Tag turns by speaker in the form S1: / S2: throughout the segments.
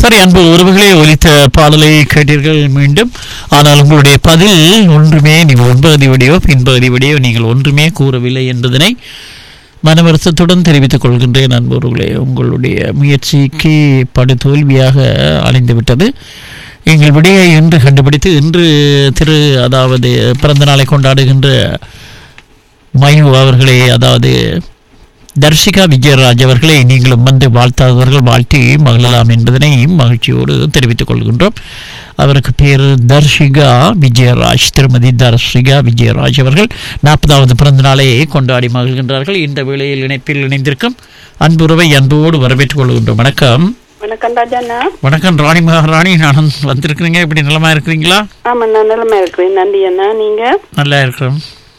S1: சரி, அன்பு உறவுகளே, ஒலித்த பாடலை கேட்டீர்கள் மீண்டும். ஆனால் உங்களுடைய பதில் ஒன்றுமே, நீங்கள் ஒன்பது விடையோ பின்பகுதி விடையோ நீங்கள் ஒன்றுமே கூறவில்லை என்பதனை மனவருத்தத்துடன் தெரிவித்துக் கொள்கின்றேன். அன்புறவுகளே, உங்களுடைய முயற்சிக்கு படு தோல்வியாக அடைந்துவிட்டது. எங்கள் விடையை இன்று கண்டுபிடித்து இன்று அதாவது பிறந்த நாளை கொண்டாடுகின்ற மயு அவர்களே, அதாவது தர்ஷிகா விஜயராஜ் அவர்களை நீங்களும் வந்து வாழ்த்தாதவர்கள் வாழ்த்தி மகிழலாம் என்பதனை மகிழ்ச்சியோடு தெரிவித்துக் கொள்கின்றோம். அவருக்கு பேர் தர்ஷிகா விஜயராஜ். திருமதி தர்ஷிகா விஜயராஜ் அவர்கள் 40வது பிறந்த நாளை கொண்டாடி மகிழ்கின்றார்கள். இந்த வேளையில் இணைப்பில் இணைந்திருக்கும் அன்புறவை அன்போடு வரவேற்றுக் கொள்கின்றோம். வணக்கம்.
S2: வணக்கம் ராஜாண்ணா.
S1: வணக்கம் ராணி மகாராணி, நான் வந்திருக்கிறீங்க. எப்படி நலமா இருக்கிறீங்களா?
S2: ஆமா, நான் நலமா இருக்கிறேன். நன்றி அண்ணா. நீங்க?
S1: நல்லா இருக்கிறோம்.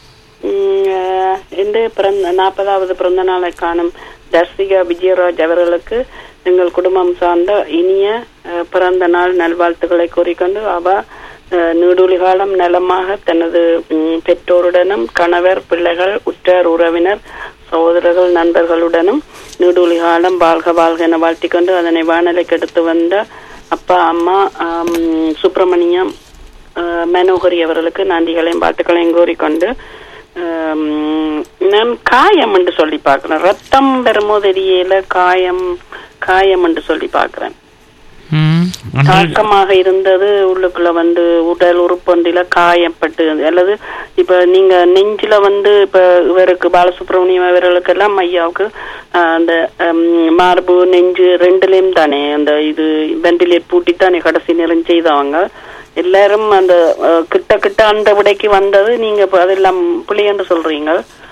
S2: இந்த 40வது பிறந்த நாளை காணும் தர்ஷிகா விஜயராஜ் அவர்களுக்கு எங்கள் குடும்பம் சார்ந்த இனிய பிறந்த நாள் நல்வாழ்த்துக்களை கூறிக்கொண்டு, அவ நீடூழி காலம் நலமாக தனது பெற்றோருடனும் கணவர், பிள்ளைகள், உற்றார் உறவினர், சகோதரர்கள், நண்பர்களுடனும் நீடூழி காலம் வாழ்க வாழ்க என வாழ்த்திக்கொண்டு, அதனை வானலைக்கு எடுத்து வந்த அப்பா, அம்மா, சுப்பிரமணியம், மனோகரி அவர்களுக்கு நன்றிகளையும் வாழ்த்துக்களையும் கூறிக்கொண்டு, நான் காயம் என்று சொல்லி பார்க்கிறேன். ரத்தம் பெறும்போது தெரியல, காயம் என்று சொல்லி பார்க்கிறேன். தாக்கமாக இருந்தது, உள்ளுக்குள்ள உடல் உறுப்பொன்றில காயப்பட்டு, அல்லது இப்ப நீங்க நெஞ்சில இப்ப இவருக்கு பாலசுப்ரமணியம் இவர்களுக்கெல்லாம் ஐயாவுக்கு அந்த மார்பு நெஞ்சு ரெண்டுலயும் தானே அந்த இது வெண்டிலேட் பூட்டித்தானே கடைசி நேரம் செய்தவங்க எல்லாரும். அந்த கிட்ட அந்த விடைக்கு வந்தது. நீங்க அதெல்லாம் பிள்ளை என்று சொல்றீங்க.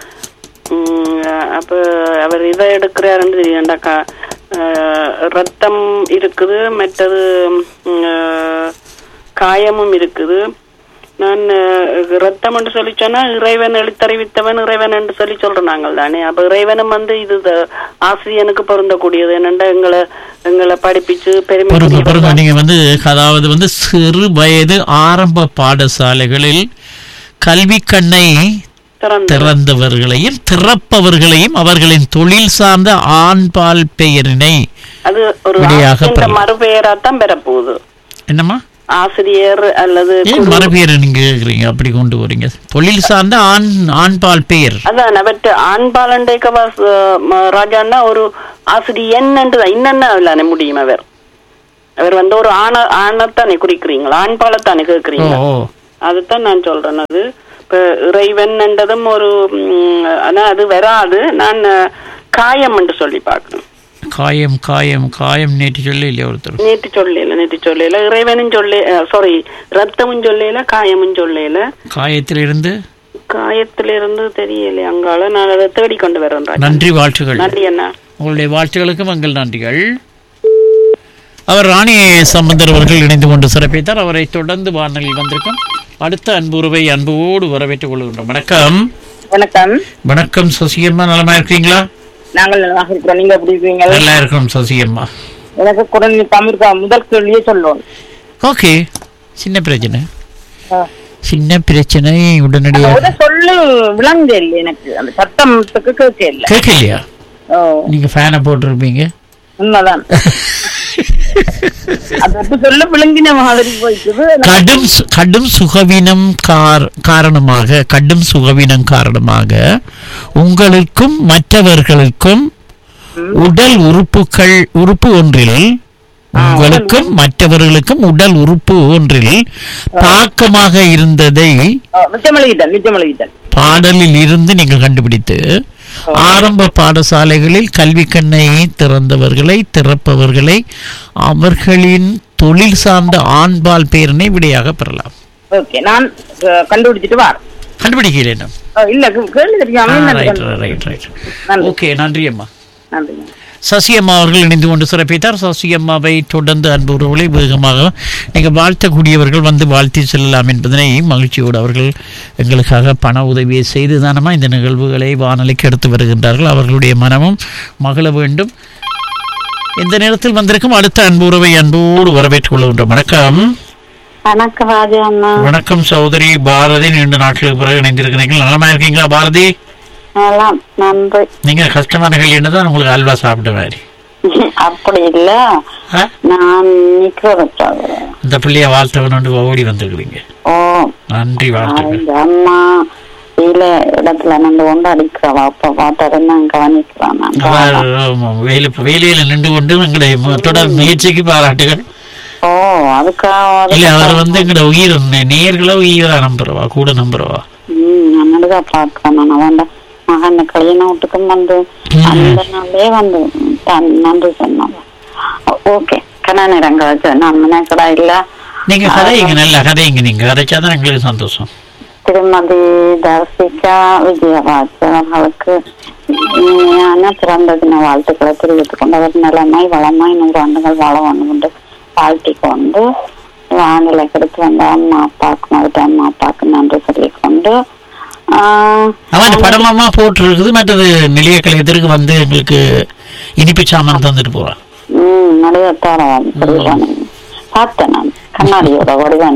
S2: அப்ப அவர் இதை எடுக்கிறாருன்னு தெரியும்டாக்கா. ரத்தம் இருக்குது, மற்றது காயமும் இருக்குது. நான் ரத்தம் என்று சொல்லி சொன்னா இறைவன் எழுத்தறிவித்தவன் இறைவன் என்று சொல்லி சொல்றோம் நாங்கள் தானே. அப்ப இறைவனும் இது ஆசிரியனுக்கு பொருந்தக்கூடியது. என்னண்டா எங்களை படிப்பிச்சு பெருமை.
S1: நீங்க அதாவது சிறு வயது ஆரம்ப பாடசாலைகளில் கல்வி கண்ணை திறந்தவர்களையும் திறப்பவர்களையும் அவர்களின் தொழில் சார்ந்த ஆண்பால் பெயரினை
S2: அது ஒரு மறுபெயராத்தான் பெறப்போகுது.
S1: என்னம்மா
S2: ஆசிரியர் அல்லது
S1: மறுபெயர் நீங்க கேக்குறீங்க, அப்படி கொண்டு போறீங்க. தொழில் சார்ந்த ஆண்பால் பெயர் அதான்
S2: அவற்று ஆண்பால் ராஜான்னா ஒரு ஆசிரியன் இன்னென்ன முடியும். அவர் ஒரு ஆணைத்தானே குறிக்கிறீங்களா, ஆண்பாலத்தானே கேக்குறீங்க? அதுதான் நான் சொல்றேன். அது இப்ப இறைவன் என்றதும் ஒரு ஆனா அது வராது. நான் காயம் என்று சொல்லி பார்க்கணும்.
S1: காயம் காயம் காயம் நேற்று சொல்ல இல்லையா ஒருத்தர்?
S2: நேற்று சொல்லல இறைவனும் சாரி ரத்தமும் சொல்லல, காயமும் சொல்லல. காயத்திலிருந்து தெரியல அங்கால. நான் அதை தேடிக்கொண்டு வரேன்.
S1: நன்றி, வாழ்த்துகள்.
S2: நன்றி அண்ணா.
S1: உங்களுடைய வாழ்த்துகளுக்கு மங்கள் நன்றிகள். அவர் ராணி சம்பந்தர் அவர்கள் இணைந்து கொண்டு சிறப்பித்தார். அவரை தொடர்ந்து வானொலியில் வந்திருக்கும் அடுத்த அன்புறவை அன்போடு வரவேற்றுக் கொள்கின்றோம். வணக்கம்.
S3: வணக்கம்.
S1: வணக்கம் சசியம்மா, நலமா இருக்கீங்களா?
S3: நாங்கள் நல்லா இருக்கிறோம். நீங்க எப்படி இருக்கீங்க?
S1: நல்லா இருக்கோம் சசியம்மா.
S3: எனக்கு குரல் தமிழ் முதல் கேள்வியே சொல்லுவோம்.
S1: ஓகே, சின்ன பிரச்சனை உடனடியாக
S3: சொல்லு விளங்க இல்லை. எனக்கு அந்த சத்தத்துக்கு
S1: கேட்கலையா? நீங்க ஃபேனை போட்டிருப்பீங்க.
S3: உண்மைதான்.
S1: கடும் சுகவீனம் காரணமாக உங்களுக்கும் மற்றவர்களுக்கும் உடல் உறுப்பு ஒன்றில் தாக்கமாக இருந்ததை பாடலில் இருந்து நீங்கள் கண்டுபிடித்து ஆரம்ப பாடசாலைகளில் கல்வி கண்ணை திறப்பவர்களை அவர்களின் தொழில் சார்ந்த ஆண்பால் பெயரினை விடையாக பெறலாம்.
S3: நான்
S1: கண்டுபிடிக்கிறேன். நன்றி அம்மா. சசியம்மா அவர்கள் இணைந்து கொண்டு சிறப்பித்தார். சசியம்மாவை தொடர்ந்து அன்புறவுகளை வேகமாக நீங்கள் வாழ்த்தக்கூடியவர்கள் வந்து வாழ்த்தி செல்லலாம் என்பதனை மகிழ்ச்சியோடு அவர்கள் எங்களுக்காக பண உதவியை செய்து தானமா இந்த நிகழ்வுகளை வானொலிக்கு எடுத்து வருகின்றார்கள். அவர்களுடைய மனமும் மகிழ வேண்டும். இந்த நேரத்தில் வந்திருக்கும் அடுத்த அன்புறவை அன்போடு வரவேற்றுக் கொள்கின்றோம். வணக்கம்.
S4: வணக்கம் ராஜா அண்ணா.
S1: வணக்கம் சகோதரி பாரதி. நீண்ட நாட்களுக்கு பிறகு இணைந்திருக்கிறீர்கள். நலமா இருக்கீங்களா பாரதி?
S4: நன்றி.
S1: நீங்க கஷ்டமான கேள்வி என்னதான் உங்களுக்கு அல்வா சாப்பிட்ட மாதிரி
S4: அப்படி இல்ல, நான் நிக்கிறதா
S1: இந்த பிள்ளைய வாழ்த்தவனு ஓடி வந்துருக்குறீங்க.
S4: ஓ
S1: நன்றி, வாழ்த்துக்கள்.
S4: இந்த அம்மா வெயில இடத்துல நின்று கொண்டு அடிக்கிறவா அப்ப பார்த்தா கவனிக்கிறான்.
S1: வேலையில நின்று கொண்டு எங்களை தொடர் முயற்சிக்கு பாராட்டுகள்.
S4: ஓ அதுக்காக
S1: இல்ல அவர் வந்து எங்கட உயிர் நேர்களா உயிரா நம்புறவா கூட நம்புறவா.
S4: நன்னதுதான் பாக்குறேன். நான் அவன் மகன் கல்யாணம் வீட்டுக்கும் வந்து அந்த நாளே வந்து நன்றி சொன்னாங்க. ஓகே கண்ணா நேரம் கழிச்சு நான் நினைக்கடா இல்ல
S1: நீங்க கதைங்க, நல்லா கதைங்க. நீங்க கதைச்சாதான் எங்களுக்கு சந்தோஷம்.
S4: திருமதி தர்சிகா விஜயராஜ் அவர்களுக்கு இனிமையான பிறந்த தின வாழ்த்துக்களை தெரிவித்துக் கொண்டு அவர் நிலைமை வளமாய் 100 ஆண்டுகள் வாழ வேண்டும் என்று வாழ்த்தி கொண்டு வானிலை கிடைத்து வந்த அம்மா அப்பாவுக்கு மறுத்த அம்மா அப்பாவுக்கு நன்றி சொல்லிக்கொண்டு
S1: அவன் படமாமா போட்டு இருக்குது. மற்றது நிலைய கலையத்திற்கு வந்து எங்களுக்கு இனிப்பு சாமான் தந்துட்டு போறான்.
S4: நடிகத்தோட பார்த்தேன் நான் கண்ணாடியோட வடிவான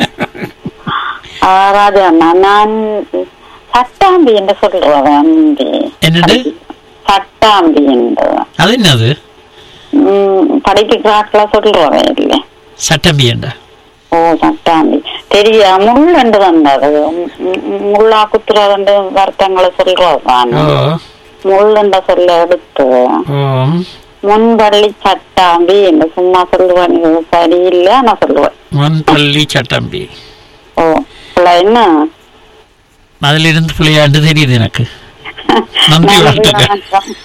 S4: ராஜா. நான் சட்டாம்பி என்று சொல்றேன்.
S1: என்னது
S4: சட்டாம்பி என்று
S1: அது என்னது
S4: படிக்கிறாக்களா சொல்றேன் இல்லை
S1: சட்டம்பி என்ற.
S4: ஓ சட்டாம்பி தெரியா முள் என்று வந்தது. முள்ளா குத்துறது வருத்தங்களை சொல்றான். முள் என்ற சொல்ல எடுத்து முன்பள்ளி சட்டாம்பி என்று சும்மா சொல்லுவேன். சரியில்லை நான் சொல்லுவேன்
S1: முன்பள்ளி சட்டாம்பி.
S4: ஓ என்ன
S1: அதுல இருந்து பிள்ளையாண்டு தெரியுது எனக்கு. நன்றி, வாழ்த்துக்கள்.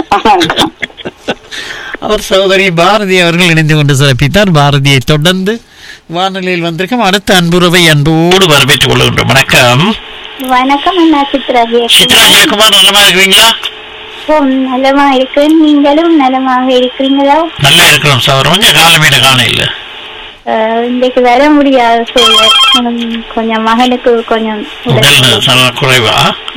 S1: அவர் சகோதரி பாரதி அவர்கள் இணைந்து கொண்டு சிறப்பித்தார். பாரதியை தொடர்ந்து வானொலியில் வந்திருக்கும் அடுத்த அன்புறவை அன்போடு வரவேற்றுக் கொள்கின்றோம். வணக்கம்.
S5: வணக்கம் அண்ணா. சித்ரா
S1: ஜெயக்குமார், நலமா இருக்கிறீங்களா?
S5: நலமா இருக்கிறேன். நீங்களும் நலமாக இருக்கிறீங்களா?
S1: நல்லா இருக்கிறோம் சார். கொஞ்சம் காலமேல காண இல்ல,
S5: இன்றைக்கு வர முடியாது சார். கொஞ்சம் மகனுக்கு கொஞ்சம்
S1: உடல் குறைவா?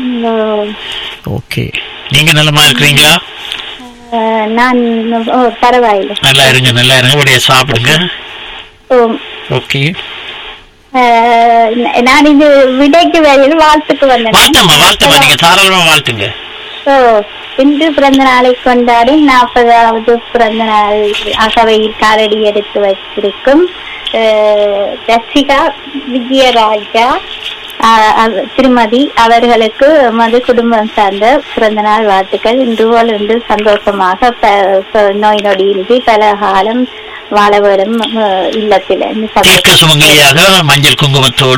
S1: ஓகே. நீங்க நலமா இருக்கிறீங்களா?
S5: நான் பரவாயில்லை.
S1: நல்லா இருங்க, நல்லா இருங்க. உடைய சாப்பிடுங்க. ஓகே.
S5: நான் இது விடைக்கு வரையில் வாழ்த்துக்கு வந்தேன்.
S1: வாழ்த்துமா, நீங்க தாராளமா வாழ்த்துங்க.
S5: இன்று பிறந்த நாளை கொண்டாடும் 40வது பிறந்த நாள் அகவையில் காலடி எடுத்து வைத்திருக்கும் தர்சிகா விஜயராஜா திருமதி அவர்களுக்கு மது குடும்பம் சார்ந்த பிறந்த நாள் வாழ்த்துக்கள். இன்று போல் இன்று சந்தோஷமாக நோய் நொடியின்றி பல காலம் வாழ வரும் இல்லத்தில்
S1: மஞ்சள் குங்குமத்தோட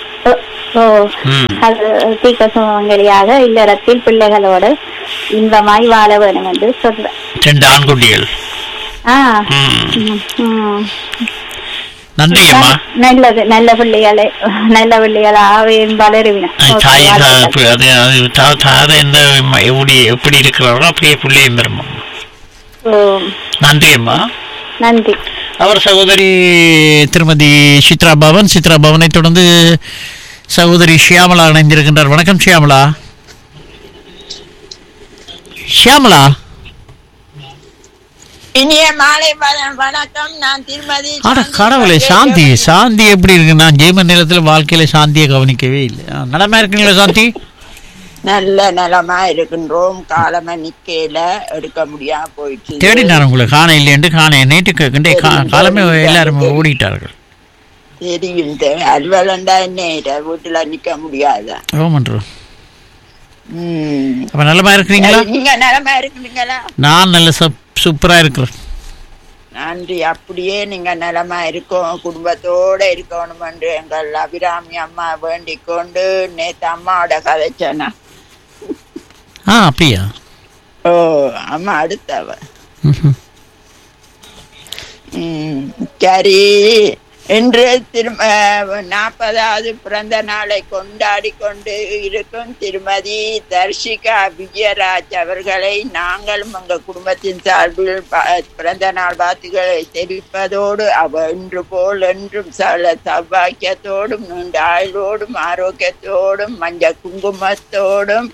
S5: தீக்க சுமங்கலியாக இல்லறத்தில் பிள்ளைகளோடு இன்பமாய் வாழ வேணும் என்று சொல்றேன்.
S1: 2 ஆண்குட்டிகள். நன்றி அம்மா.
S5: நல்லது, நல்ல பிள்ளைகளாகவே வளருவின.
S1: எப்படி இருக்கிறாரோ அப்படியே பிள்ளையும் பெறுமா. நன்றி அம்மா.
S5: நன்றி.
S1: அவர் சகோதரி திருமதி சித்ரா பவன். சித்ரா பவனை தொடர்ந்து சகோதரி ஷியாமலா இணைந்திருக்கின்றார். வணக்கம் ஷியாமலா. ஷியாமலா,
S6: இனிய மாலை வணக்கம். நான் திருமதி.
S1: கடவுளே, சாந்தி சாந்தி எப்படி இருக்கு? நான் ஜெயமன் நிலத்துல வாழ்க்கையில சாந்தியை கவனிக்கவே இல்லை. நலமா இருக்கீங்களா சாந்தி?
S6: நல்ல நலமா இருக்கின்றோம். காலமா நிக்கையில எடுக்க முடியாம போயிடுச்சு.
S1: தேடினார் உங்களை காண இல்லையென்று. காண நேற்று காலமே எல்லாரும் ஓடிட்டார்கள்.
S6: தெரியும், அலுவலண்டா என்ன வீட்டுல நிக்க முடியாதா?
S1: அப்ப நலமா இருக்கிறீங்களா?
S6: நீங்க நலமா இருக்கிறீங்களா?
S1: நான் நல்ல சூப்பரா இருக்கிறேன்.
S6: நன்றி. அப்படியே நீங்க நலமா இருக்கோம், குடும்பத்தோட இருக்கணும் என்று எங்கள் அபிராமி அம்மா வேண்டிக் கொண்டு நேத்து அம்மாவோட கதைச்சனா.
S1: அப்படியா?
S6: ஓ, அம்மா அடுத்தவ. சரி, இன்று 40வது பிறந்த நாளை கொண்டாடி கொண்டு இருக்கும் திருமதி தர்சிகா விஜயராஜ் அவர்களை நாங்களும் எங்கள் குடும்பத்தின் சார்பில் பிறந்த நாள் வாழ்த்துக்களை தெரிவிப்பதோடு அவ இன்று போல் என்றும் சௌபாக்கியத்தோடும் நீண்ட ஆயுளோடும் ஆரோக்கியத்தோடும் மஞ்சள் குங்குமத்தோடும்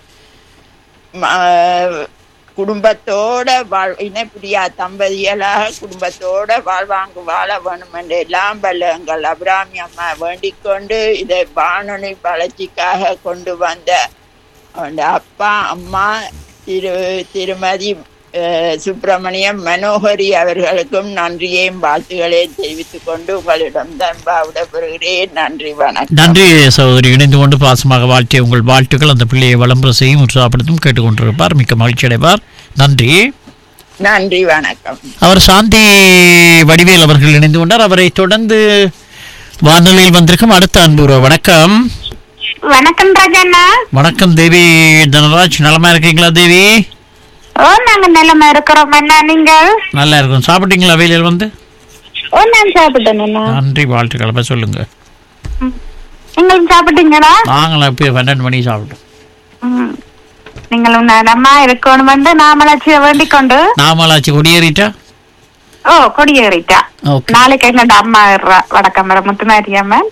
S6: குடும்பத்தோட இணைப்பிரியா தம்பதிகளாக குடும்பத்தோட வாழ்வாங்கு வாழ வேணும் என்று எல்லாம் வல்ல எங்கள் அபிராமி அம்மா வேண்டிக் கொண்டு இதை வானொலி வளர்ச்சிக்காக கொண்டு வந்த அப்பா அம்மா திருமதி சுப்பிரமணியம் மனோகரி அவர்களுக்கும் நன்றியையும் வாழ்த்துக்களையும் தெரிவித்துக் கொண்டு உங்களிடம் தான் விடைபெறுகிறேன். நன்றி, வணக்கம்.
S1: நன்றி சகோதரி. இணைந்து கொண்டு பாசமாக வாழ்த்திய உங்கள் வாழ்த்துக்கள் அந்த பிள்ளையை வளம்புற செய்யும் உற்சாகப்படுத்தும் கேட்டுக்கொண்டிருப்பார். மிக்க மகிழ்ச்சி அடைவார். நன்றி,
S6: நன்றி, வணக்கம்.
S1: அவர் சாந்தி வடிவேல் அவர்கள் இணைந்து கொண்டார். அவரை தொடர்ந்து வானொலியில் வந்திருக்கும் அடுத்த அன்பு. வணக்கம்.
S5: வணக்கம் ராஜண்ணா.
S1: வணக்கம் தேவி தனராஜ். நலமா இருக்கீங்களா தேவி?
S5: ஓ, நாங்க நிலமா இருக்கிறோம். என்ன நீங்கள்?
S1: நல்லா இருக்கும். சாப்பிட்டீங்களா வெயிலில் வந்து?
S5: ஓ, நான் சாப்பிட்டேன்.
S1: நன்றி, வாழ்த்துக்கள். சொல்லுங்க.
S5: நீங்களும் சாப்பிட்டீங்களா?
S1: நாங்களும் இப்போ 12 மணி சாப்பிட்டோம்.
S5: நீங்களும் நிலமா இருக்கணும் வந்து நாமளாச்சிய வேண்டிக் கொண்டு.
S1: நாமளாச்சி கொடியேறிட்டா?
S5: ஓ, கொடியேறிட்டா. நாளைக்கு எங்க அம்மா வடக்கம்பர முத்துமாரியம்மன்.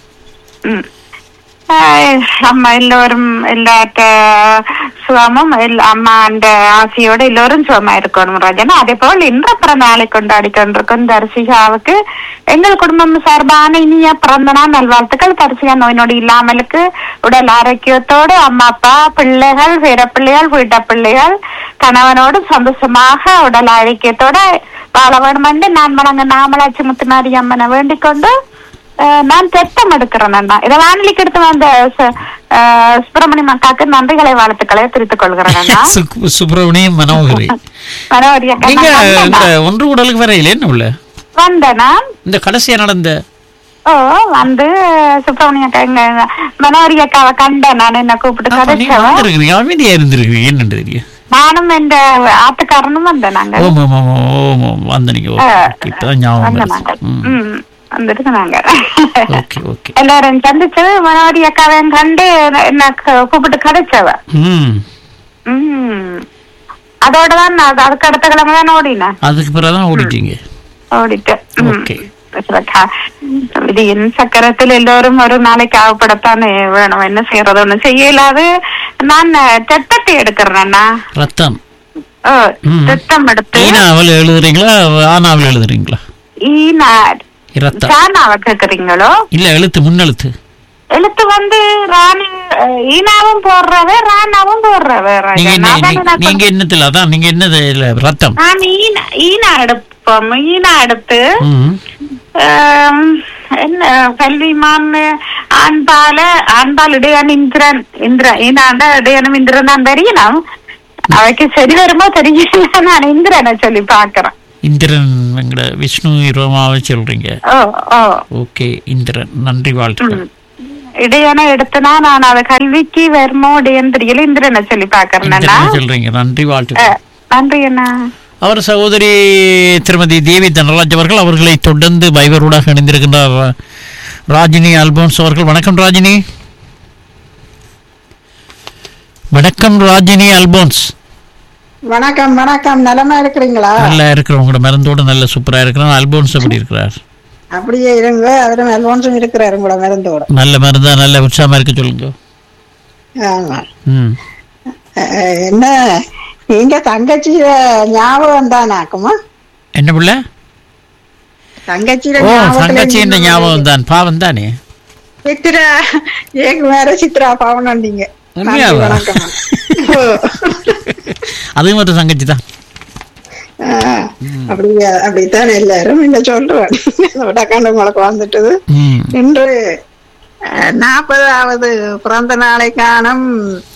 S5: அம்மா எல்லோரும் எல்லாத்த சுகமும் அம்மா அந்த ஆசையோட எல்லோரும் சுகமா இருக்கணும் ராஜனா. அதே போல் இன்று பிறந்த நாளை கொண்டாடி கொண்டிருக்கும் தரிசிகாவுக்கு எங்கள் குடும்பம் சார்பான இனிய பிறந்த நாள் நல்வாழ்த்துக்கள். தரிசிகா நோய் நொடி இல்லாமலுக்கு உடல் ஆரோக்கியத்தோடு அம்மா அப்பா பிள்ளைகள் பேர பிள்ளைகள் வீட்ட பிள்ளைகள் கணவனோடு சந்தோஷமாக உடல் ஆரோக்கியத்தோட வாழ வேண்டும் என்று நான் வணங்க நாமளாச்சி முத்துமாரி அம்மனை வேண்டிக் கொண்டு நான் திட்டம் எடுக்கிறேன். இதை வானொலிக்கு எடுத்து வந்த சுப்பிரமணியம் அக்காக்கு நன்றிகளை வாழ்த்துக்களை தெரிவித்துக் கொள்கிறேன்.
S1: சுப்பிரமணியம் மனோகரி ஒன்று உடலுக்கு வரையில என்ன உள்ள
S5: வந்தேனா இந்த
S1: கடைசியா நடந்த
S5: வந்து சுப்பிரமணியம் அக்கா எங்க மனோகரி அக்காவை கண்டேன். நான் என்ன கூப்பிட்டு
S1: இருந்திருக்கீங்க என்ன தெரியும்.
S5: நானும் இந்த ஆத்துக்காரனும் வந்தேன். நாங்க எல்லாரும் சந்திச்சு மனோகரி அக்காவை கண்டு என்ன கூப்பிட்டு கதைச்சவ. அதோடதான் அதுக்கு அடுத்த கிழமை தான் ஓடினேன்.
S1: அதுக்கு பிறகுதான் ஓடிட்டீங்க?
S5: ஓடிட்டு விதியின் சக்கரத்தில் எல்லோரும் ஒரு நாளைக்கு ஆகப்படத்தானே வேணும். என்ன செய்யறது ஒண்ணு செய்யலாது. நான் ரத்தத்தை எடுக்கிறேன்னா
S1: ரத்தம்
S5: ரத்தம் எடுத்து
S1: எழுதுறீங்களா ஆனாவில் எழுதுறீங்களா?
S5: கேக்குறீங்களோ
S1: இல்ல எழுத்து முன்னெழுத்து
S5: எழுத்து வந்து ஈனாவும் போடுறவே ராணாவும் போடுறவே.
S1: நீங்க என்னத்துல அதான் நீங்க என்னது ரத்தம்?
S5: நான் ஈனா எடுப்போம். ஈனா எடுத்து என்ன கல்விமான் ஆண்பால் இடையான இந்திரன் ஈனாண்ட இடையானும் இந்திரன் தான் தெரியணும். அவைக்கு சரி வருமோ தெரியல. நான் இந்திரனை சொல்லி பாக்குறேன்.
S1: இந்திரன் விஷ்ணு ரோமாவை சொல்றீங்க? ஓகே, இந்திரன். நன்றி, வாழ்த்துக்கள்.
S5: இடையான எடுத்தனா நான் அதை கல்விக்கு வருமோ இடையன்னு தெரியல. இந்திரனை சொல்லி பாக்குறேன்
S1: சொல்றீங்க. நன்றி, வாழ்த்துக்கள்.
S5: நன்றி அண்ணா.
S1: அவர் சகோதரி திருமதி தேவி தனராஜ் அவர்கள். அவர்களை தொடர்ந்து பைபரோடாக இணைந்திருக்கின்றார் ராஜினி அல்போன்ஸ் அவர்கள். வணக்கம் ராஜினி. வணக்கம் ராஜினி அல்போன்ஸ்.
S7: வணக்கம். வணக்கம். நலமா இருக்கிறீங்களா?
S1: நல்லா இருக்கிறோம். உங்களோட மருந்தோட நல்ல சூப்பரா இருக்கிறார். அல்போன்ஸ் எப்படி இருக்கிறார்?
S7: அப்படியே இருங்க. அவரும் அல்போன்ஸும் இருக்கிறாரு உங்களோட மருந்தோட.
S1: நல்ல மருந்தா நல்ல உற்சாகமா இருக்க சொல்லுங்க.
S7: ஆமா. என்ன நீங்க தங்கச்சிய ஞாபகம் தானாக்குமா?
S1: என்ன புள்ள? தங்கச்சி என்ற ஞாபகம் தான். பாவம் தானே
S7: சித்ரா. ஏக்கு வேற சித்ரா பாவம் வந்தீங்க.
S1: அது மட்டும் தங்கச்சி தான்.
S7: அப்படித்தான் எல்லாரும் என்ன சொல்றேன். உங்களுக்கு வந்துட்டது. இன்று 40வது பிறந்த நாளை காணும்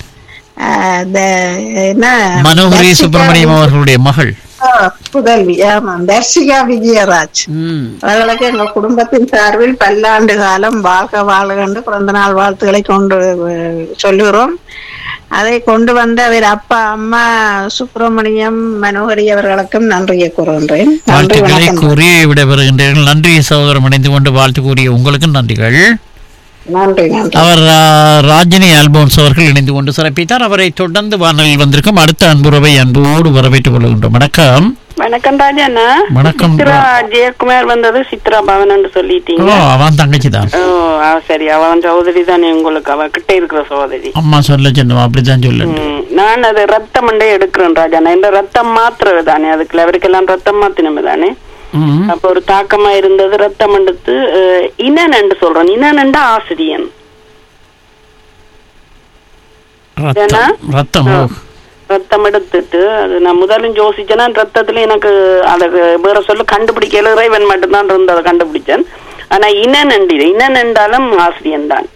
S1: மனோகரி சுப்பிரமணியம் அவர்களுடைய மகள்
S7: புதல்வி. ஆமா, தர்சிகா விஜயராஜ் அவர்களுக்கு எங்கள் குடும்பத்தின் சார்பில் பல்லாண்டு காலம் வாழ்க வாழ்க என்று பிறந்த நாள் வாழ்த்துக்களை கொண்டு சொல்லுகிறோம். அதை கொண்டு வந்த அவர் அப்பா அம்மா சுப்பிரமணியம் மனோகரி அவர்களுக்கும் நன்றியை கூறுகின்றேன்.
S1: வாழ்த்துக்களை கூறி விடைபெறுகின்றீர்கள். நன்றி சகோதரம். இணைந்து கொண்டு வாழ்த்து கூறிய உங்களுக்கும் நன்றிகள். அவர் ராஜினி அல்போன்ஸ் அவர்கள் இணைந்து கொண்டு சிறப்பித்தார். அவரை தொடர்ந்து வானொலியில் வந்திருக்கும் அடுத்த அன்புறவை அன்போடு வரவேற்றுக் கொள்கின்றோம். வணக்கம்.
S2: வணக்கம் ராஜாண்ணா.
S1: வணக்கம்.
S2: ஜெயக்குமார் வந்தது சித்ரா பவன் சொல்லிட்டீங்க.
S1: அவன் தங்கச்சி தான்.
S2: சரி, அவன் சகோதரி தானே உங்களுக்கு. அவ கிட்ட இருக்கிற சகோதரி.
S1: அம்மா சொல்ல சொன்னோம். அப்படித்தான் சொல்லு.
S2: நான் அது ரத்தம் மண்டே எடுக்கிறேன் ராஜாண்ணா. இந்த ரத்தம் மாத்திரவே தானே அதுக்குள்ள அவருக்கெல்லாம் ரத்தம் மாத்தினமே தானே. அப்ப ஒரு தாக்கமா இருந்தது. ரத்தம் எடுத்து இனன்னு சொல்றேன். இனன்டா ஆசிரியன். ரத்தம் எடுத்துட்டு அது நான் முதலும் யோசிச்சேன்னா ரத்தத்துல எனக்கு அதை வேற சொல்ல கண்டுபிடிக்கல, இறைவன் மட்டும்தான் இருந்து அதை கண்டுபிடிச்சேன். ஆனா இனன் என்றாலும் ஆசிரியன் தான்.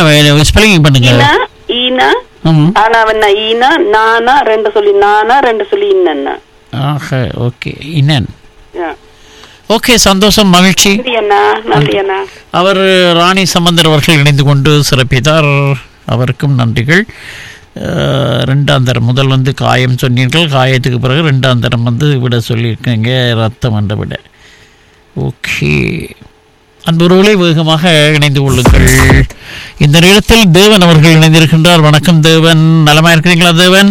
S2: ஆனா அவன் ஈனா நானா ரெண்டு சொல்லி நானா ரெண்டு சொல்லி இன்னன்னா.
S1: ஓகே இனன். ஓகே, சந்தோஷம், மகிழ்ச்சி. அவர் ராணி சம்பந்தர் அவர்கள் இணைந்து கொண்டு சிறப்பித்தார். அவருக்கும் நன்றிகள். ரெண்டாம் தரம் முதல் வந்து காயம் சொன்னீர்கள், காயத்துக்கு பிறகு ரெண்டாம் தரம் வந்து விட சொல்லியிருக்கீங்க ரத்தம் என்ற விட. ஓகே அன்புறவுகளை வேகமாக இணைந்து கொள்ளுங்கள். இந்த நேரத்தில் தேவன் அவர்கள் இணைந்திருக்கின்றார். வணக்கம் தேவன், நலமா இருக்கிறீங்களா தேவன்?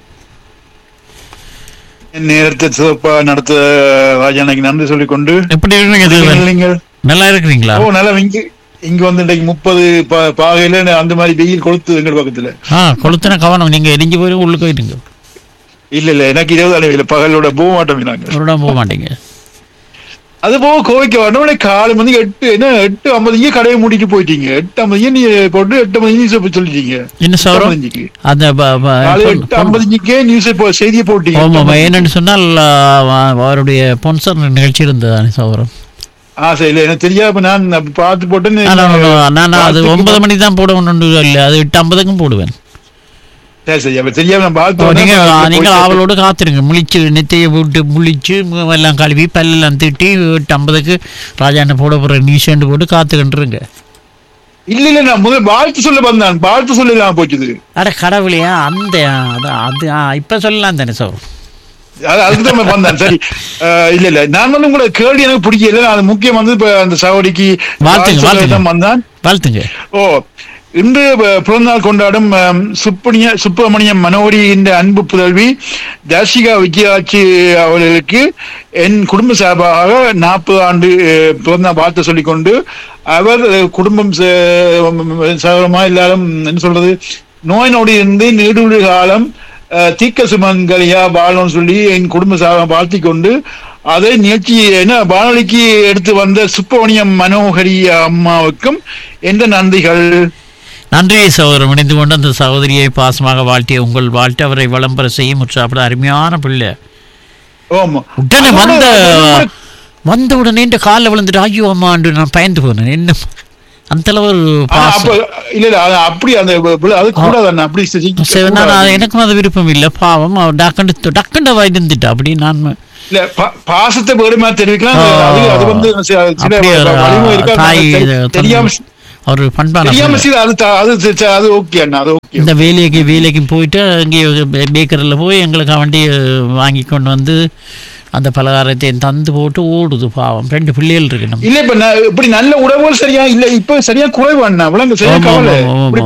S8: நேரத்தை சிறப்பா நடத்த ராஜானைக்கு நன்றி சொல்லிக்கொண்டு.
S1: எப்படி இருக்கீங்க தேவன்? நல்லா இருக்கிறீங்களா?
S8: ஓ நல்லா. இங்க வந்து இன்னைக்கு 30 பாகையில அந்த மாதிரி வெயில் கொளுத்து எங்க பக்கத்துல.
S1: கொளுத்துனா கவனம், நீங்க எரிஞ்சு போய் உள்ளுக்கு போயிடுங்க. இல்ல
S8: எனக்கு 20 பகலோட போக மாட்டோம்.
S1: போக மாட்டீங்க.
S8: அது போக கோவைக்கு வரணும். காலை வந்து 8:50 கடையை மூடிட்டு போயிட்டீங்க. 8:50 நீ போட்டு 8:50 சொல்லிட்டீங்க.
S1: என்ன சார்
S8: 8:50 நியூஸ் செய்தியை போட்டீங்க.
S1: என்னன்னு சொன்னால் அவருடைய ஸ்பான்சர் நிகழ்ச்சி இருந்ததானே சௌரம்.
S8: சரி, எனக்கு தெரியாது. நான் பார்த்து போட்டேன்.
S1: நான் அது 9 மணி தான் போடுவேன், இல்லை அது 8:50க்கும் போடுவேன். நீங்கள் அவளோடு காத்திருங்க. முழிச்சு நெத்தையை விட்டு முழிச்சு எல்லாம் கழுவி பல்லெல்லாம் திட்டி 8:50க்கு ராஜாண்ண போட போற நீஷண்டு போட்டு காத்துக்கிட்டுருங்க.
S8: இல்ல நான் முதல் வாழ்த்து சொல்ல வந்தான். வாழ்த்து சொல்லலாம் போச்சுது.
S1: அட கடவுளையா அந்த அது இப்ப சொல்லலாம் தானே சார்.
S8: அதுதான் வந்தான். சரி, இல்ல நான் வந்து உங்களை கேள்வி எனக்கு பிடிக்கல. அது முக்கியம் வந்து இப்ப அந்த சகோதரிக்கு வந்தான்.
S1: வாழ்த்துங்க.
S8: இன்று பிறந்தநாள் கொண்டாடும் சுப்பிரமணியம் மனோரி இந்த அன்பு புதல்வி தர்சிகா விஜயாட்சி அவர்களுக்கு என் குடும்ப சார்பாக 40 ஆண்டு பிறந்தநாள் வாழ்த்து சொல்லிக்கொண்டு, அவர் குடும்பம் சாரமா எல்லாரும் என்ன சொல்றது நோய் நொடி இருந்து நீடுழி காலம் தீக்க சுமங்கலியா வாழணும்னு சொல்லி என் குடும்ப சார்பாக வாழ்த்தி கொண்டு, அதை நிகழ்ச்சி வானொலிக்கு எடுத்து வந்த சுப்பிரமணியம் மனோகரி அம்மாவுக்கும் எந்த நன்றிகள்.
S1: நன்றி சகோதரர். இணைந்து கொண்டு அந்த சகோதரியை பாசமாக வாழ்த்திய உங்கள் வாழ்த்து அவரை வளம்பர செய்யும் உற்சாகப்பட அருமையான பிள்ளை. உடனே வந்த உடனே இந்த காலில் விழுந்துட்டு ஐயோ அம்மாண்டு நான் பயந்து போனேன். என்ன அந்த அளவு எனக்கும் அது விருப்பம் இல்லை. பாவம் டக்குண்ட வயந்துட்டா அப்படி நான்
S8: பாசத்தை வேறுமா தெரிவிக்கலாம்.
S1: ஒரு பண்பான இந்த வேலைக்கு போயிட்டு அங்கேயே பேக்கரில் போய் எங்களுக்கு வண்டி வாங்கி கொண்டு வந்து அந்த பலகாரத்தை தந்து போட்டு ஓடுது. பாவம் 2 பிள்ளைகள் இருக்கு. நம்ம
S8: இல்ல இப்ப இப்படி நல்ல உறவுகள் சரியா இல்ல, இப்ப சரியா குறைவாண்ணா விளங்க சரியா கவலை.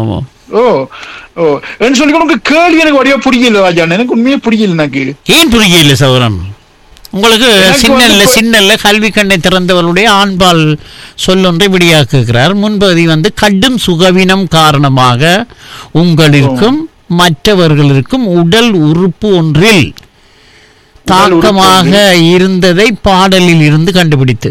S8: சொல்லி உனக்கு கேள்வி எனக்கு வடிவா புரியல ராஜா. எனக்கு உண்மையே புரியல. எனக்கு
S1: ஏன் புரியல சௌரம்? உங்களுக்கு சின்னல்ல கல்வி கண்ணை திறந்தவருடைய ஆண்பால் சொல்லொன்றை விடியாக்குகிறார். முன்பதி வந்து கடும் சுகவீனம் காரணமாக உங்களிற்கும் மற்றவர்களுக்கும் உடல் உறுப்பு ஒன்றில் தாக்கமாக இருந்ததை பாடலில் இருந்து கண்டுபிடித்து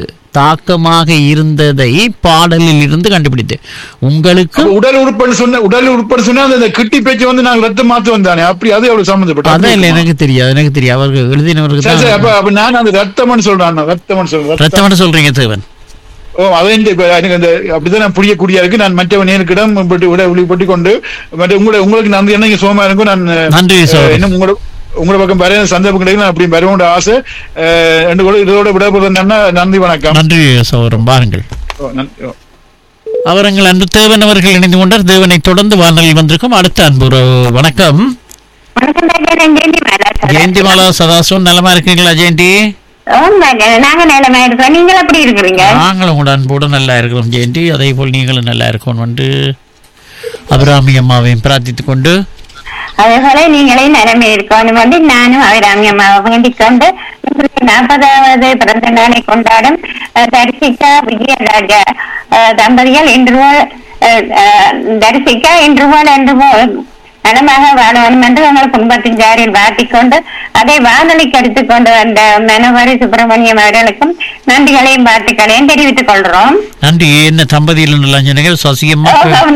S1: உங்களுக்கு
S8: உடல் உறுப்பு சொன்னா அந்த கிட்டி பேச்சு வந்து நாங்க ரத்தம் மாத்து வந்தானே அப்படி அது எவ்வளவு சம்பந்தப்பட்ட
S1: அதான் இல்ல எனக்கு தெரியாது அவர்கள் எழுதினவருக்கு
S8: நான் அந்த ரத்தம்னு சொல்றேன்.
S1: ரத்தம்னு சொல்றீங்க தேவன்.
S8: அதே எனக்கு அந்த அப்படிதான் நான் புரியக்கூடிய இருக்கு. நான் மற்றவன் நேருக்கிடம் பட்டி கொண்டு உங்களுக்கு நன்றி என்ன சோமா இருக்கும். நான்
S1: நன்றி
S8: என்ன உங்களோட பக்கம் வர சந்தர்ப்பம் கிடைக்கும். அப்படி வருவோட ஆசை இதோட விடப்படுறா. நன்றி வணக்கம்.
S1: நன்றி சௌரம். பாருங்கள் அவர்கள் அன்பு தேவன் அவர்கள் இணைந்து கொண்டார். தேவனை தொடர்ந்து வானொலியில் வந்திருக்கும் அடுத்த அன்பு வணக்கம். ஜெயந்தி மாலா சதாசிவம் நலமா இருக்கீங்களா ஜெயந்தி? நாங்களும் கூட அன்போடு நல்லா இருக்கிறோம் ஜெயந்தி. அதே போல் நீங்களும் நல்லா இருக்கணும் என்று அபிராமி அம்மாவையும் பிரார்த்தித்துக் கொண்டு
S5: அதேபோல நீங்களே நிலைமை இருக்கணும் வந்து நானும் அபிராமி அம்மாவை வேண்டிக் கொண்டு 40வது பிறந்த நாளை கொண்டாடும் தரிசிகா விஜயராஜா தம்பதிகள் இன்று தரிசிகா இன்று போல் நலமாக வாழ வேண்டும் என்று உங்கள் குடும்பத்தின் ஜாரில் வாழ்த்திக்கொண்டு அதை வானொலிக்கு எடுத்துக்கொண்டு வந்த மனோகரி சுப்பிரமணியம் அவர்களுக்கும் நன்றிகளையும் வாழ்த்துக்களையும் தெரிவித்துக் கொள்றோம்.
S1: நன்றி. என்ன தம்பதியில் நல்லா சசியம்மா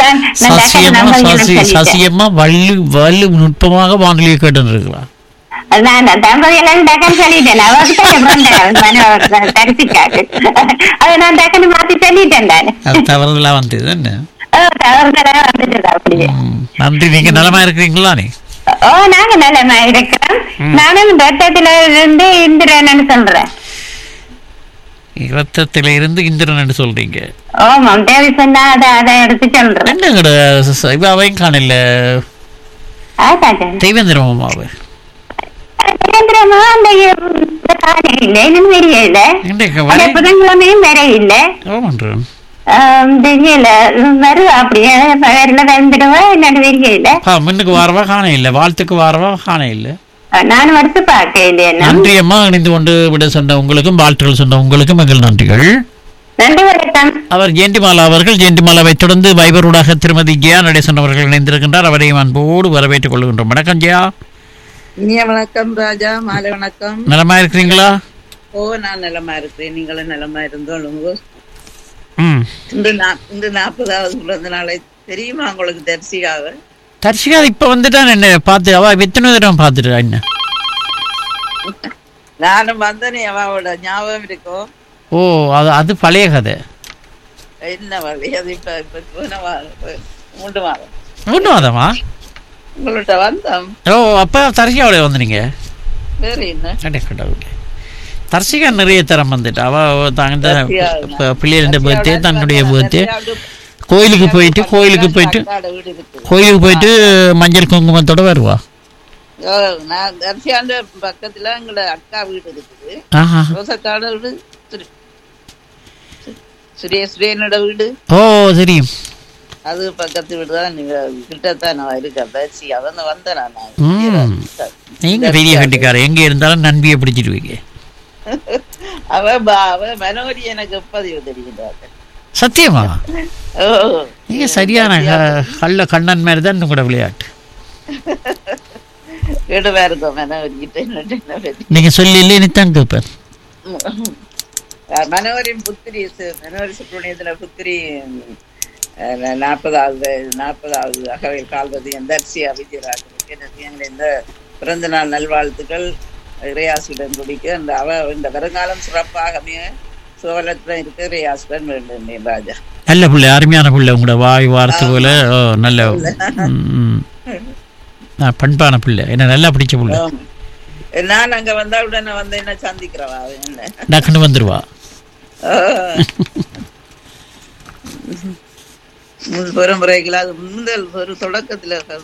S1: சசியம்மா வள்ளு நுட்பமாக வானொலியை கேட்டு இருக்கிறார்.
S5: நான் தம்பதியெல்லாம் டக்குன்னு சொல்லிட்டேன். அவருக்கு தரிசிக்காது அதை நான் டக்குன்னு மாத்தி சொல்லிட்டேன். நான்
S1: தவறுதலா வந்தது என்ன
S5: தவறுதலா வந்துட்டு அப்படியே.
S1: நன்றி. நீங்க நலமா இருக்கிறீங்களா?
S5: நாங்க நலமா இருக்கிறோம். நானும் ரத்தத்தில இருந்து இந்திரன் சொல்றேன்.
S1: ரத்தத்தில இருந்து இந்திரன் சொல்றீங்க?
S5: ஆமாம், தேவி சொன்னா அதை எடுத்து சொல்றேன்.
S1: என்னங்கட அவையும் காணல தெய்வேந்திரமாவே
S5: புதன்கிழமையும் வேற இல்ல தெரியல வரு அப்படியே வந்துடுவா என்னோட தெரியல.
S1: முன்னுக்கு வாரவா காண இல்ல, வாழ்த்துக்கு வாரவா காண இல்ல.
S5: நான் எடுத்து பார்க்க.
S1: நன்றி அம்மா. இணைந்து கொண்டு விட சொன்ன உங்களுக்கும் வாழ்த்துக்கள் சொன்ன உங்களுக்கும் எங்கள் நன்றிகள்.
S5: நன்றி, வணக்கம்.
S1: அவர் ஜெயந்திமாலா அவர்கள். ஜெயந்திமாலாவை தொடர்ந்து வைபரூடாக திருமதி ஜெயா நடேசன் அவர்கள் இணைந்திருக்கின்றார். அவரையும் அன்போடு வரவேற்றுக் கொள்கின்றோம். வணக்கம் ஜெயா.
S6: இனிய வணக்கம் ராஜா. மாலை வணக்கம்.
S1: நலமா இருக்கிறீங்களா?
S6: நான் நலமா இருக்கிறேன். நீங்களும் நலமா இருந்தோம். இன்று 40வது பிறந்த நாளை தெரியுமா உங்களுக்கு? தரிசிகா
S1: இப்ப வந்துட்டான். என்ன பார்த்து அவ எத்தனை தடவை பார்த்துட்டா? என்ன
S6: நானும் வந்தனே, அவாவோட ஞாபகம் இருக்கும்.
S1: அது பழைய கதை.
S6: என்ன பழைய? அது இப்ப
S1: 3 மாதமா
S6: உங்கள்ட்ட வந்தோம்.
S1: அப்ப தரிசிகாவோட வந்தீங்க?
S6: வேற என்ன
S1: தரிசிகா நிறைய தரம் வந்துட்டு அவ பிள்ளைகள பர்த்டே, தன்னுடைய பர்த்டே, கோயிலுக்கு போயிட்டு மஞ்சள் குங்குமத்தோட வருவா.
S6: தரிசியாண்ட பக்கத்துல எங்களோட அக்கா வீடு இருக்குது. ரோசக்காட வீடு, சுரேஷனோட வீடு.
S1: தெரியும்.
S6: அது பக்கத்து வீடுதான். நீங்க கிட்டத்தான் நான் இருக்கேன். தரிசிகா வந்து வந்தேன்.
S1: நீங்க பெரிய கட்டிக்கார, எங்க இருந்தாலும் நன்பியை பிடிச்சிடுவீங்க.
S6: அவ மனோரி எனக்கு பதிவு தெரிகிறாங்க.
S1: சத்தியமா? நீங்க சரியான கண்ணன் மாதிரி தான் கூட விளையாட்டு. நீங்க சொல்லி நித்தான் கேப்பேன்.
S6: மனோரின் புத்திரி, மனோரி சுப்பிரமணியத்துல புத்திரி 40வது அகவையில் கால்வதியம் தர்சியா விஜயராஜனுக்கு இந்த பிறந்த நாள் நல்வாழ்த்துக்கள். இறையாசுடன் குடிக்க இந்த வருங்காலம் சிறப்பாக சோழத்துல இருக்க இறையாசுடன் வேண்டும் ராஜா.
S1: நல்ல பிள்ளை, அருமையான பிள்ளை. உங்களோட வாய் வார்த்தை போல நல்ல பண்பான பிள்ளை. என்ன நல்லா பிடிச்ச பிள்ளை.
S6: நான் அங்க வந்தா உடனே வந்து என்ன சந்திக்கிறவா?
S1: டக்குன்னு வந்துருவா.
S6: பெருமுறைகள் அது முதல் ஒரு தொடக்கத்துல